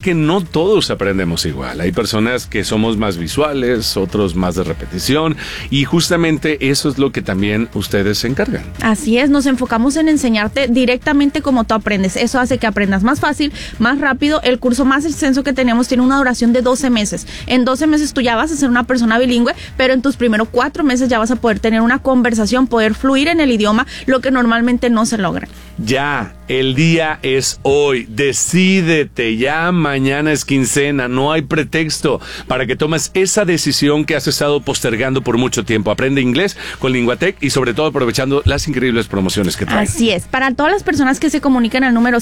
que no todos aprendemos igual. Hay personas que somos más visuales, otros más de repetición, y justamente eso es lo que también ustedes se encargan. Así es, nos enfocamos en enseñarte directamente cómo tú aprendes. Eso hace que aprendas más fácil, más rápido. El curso más extenso que tenemos tiene una duración de 12 meses. En 12 meses tú ya vas a ser una persona bilingüe, pero en tus primeros 4 meses ya vas a poder tener una conversación, poder fluir en el idioma, lo que normalmente no se logra. Ya, el día es hoy. Decídete, ya mañana es quincena. No hay pretexto para que tomes esa decisión que has estado postergando por mucho tiempo. Aprende inglés con Linguatec y sobre todo aprovechando las increíbles promociones que trae. Así es. Para todas las personas que se comuniquen al número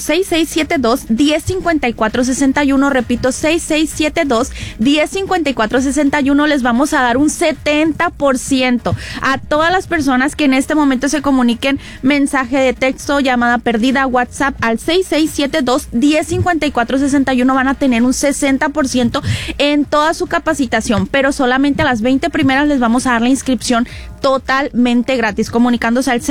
6672-105461, repito, 6672-105461, les vamos a dar un 70% a todas las personas que en este momento se comuniquen mensaje de texto, llamada perdida, WhatsApp al 6672-105461, van a tener un 60% en toda su capacitación, pero solamente a las 20 primeras les vamos a dar la inscripción totalmente gratis. Comunicándose al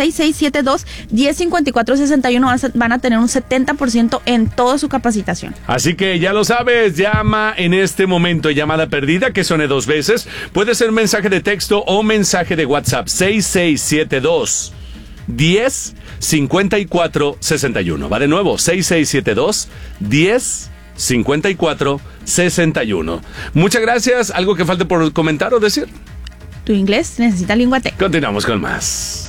6672-105461 van a tener un 70% en toda su capacitación. Así que ya lo sabes, llama en este momento, llamada perdida que suene 2 veces. Puede ser mensaje de texto o mensaje de WhatsApp. 6672-105461. Va de nuevo, 6672-105461. Muchas gracias. ¿Algo que falte por comentar o decir? Tu inglés necesita Linguatec. Continuamos con más.